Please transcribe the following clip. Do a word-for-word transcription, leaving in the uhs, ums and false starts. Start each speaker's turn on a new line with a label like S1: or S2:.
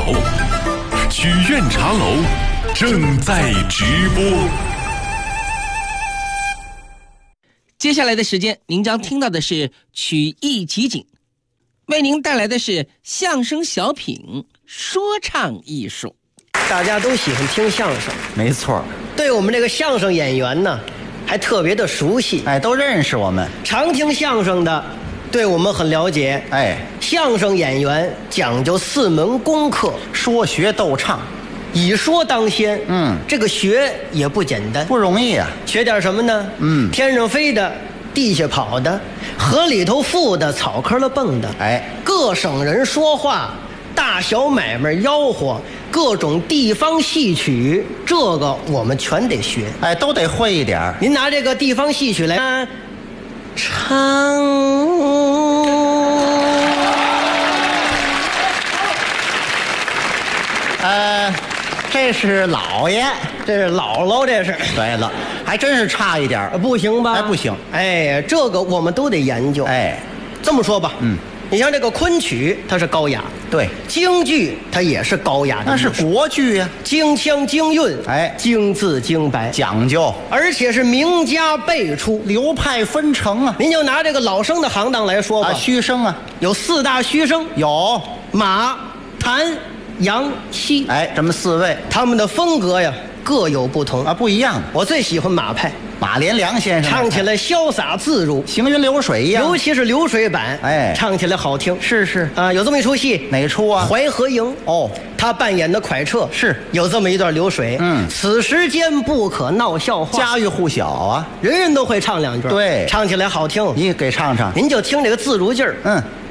S1: 楼，曲苑茶楼正在直播。
S2: 接下来的时间，您将听到的是曲艺集锦，为您带来的是相声小品说唱艺术。
S3: 大家都喜欢听相声，
S4: 没错，
S3: 对我们这个相声演员呢，还特别的熟悉，
S4: 哎，都认识我们。
S3: 常听相声的，对我们很了解。
S4: 哎，
S3: 相声演员讲究四门功课：
S4: 说学逗唱，
S3: 以说当先。
S4: 嗯，
S3: 这个学也不简单，
S4: 不容易啊。
S3: 学点什么呢？
S4: 嗯，
S3: 天上飞的，地下跑的，河里头浮的，草坑了蹦的。
S4: 哎，
S3: 各省人说话，大小买卖吆喝，各种地方戏曲，这个我们全得学。
S4: 哎，都得会一点。
S3: 您拿这个地方戏曲来唱，
S4: 呃，这是老爷，
S3: 这是姥姥，这是
S4: 对了，还真是差一点，
S3: 不行吧？
S4: 哎，不行。
S3: 哎，这个我们都得研究。
S4: 哎，
S3: 这么说吧，
S4: 嗯。
S3: 你像这个昆曲，它是高雅；
S4: 对，
S3: 京剧它也是高雅的，
S4: 那是国剧呀、啊，
S3: 京腔京韵，
S4: 哎，
S3: 京字京白，
S4: 讲究，
S3: 而且是名家辈出，
S4: 流派纷呈啊。
S3: 您就拿这个老生的行当来说吧，
S4: 啊，虚声啊，
S3: 有四大虚声，
S4: 有
S3: 马、谭、杨、希，
S4: 哎，这么四位，
S3: 他们的风格呀各有不同
S4: 啊，不一样。
S3: 我最喜欢马派。
S4: 马连良先生
S3: 唱起来潇洒自如，
S4: 行云流水一样，
S3: 尤其是流水版，
S4: 哎，
S3: 唱起来好听。
S4: 是是
S3: 啊，有这么一出戏，
S4: 哪出啊？
S3: 淮河营。
S4: 哦，
S3: 他扮演的蒯彻
S4: 是
S3: 有这么一段流水。
S4: 嗯，
S3: 此时间不可闹笑话，
S4: 家喻户晓啊，
S3: 人人都会唱两句。
S4: 对，
S3: 唱起来好听。
S4: 你给唱唱，
S3: 您就听这个自如劲儿。
S4: 嗯，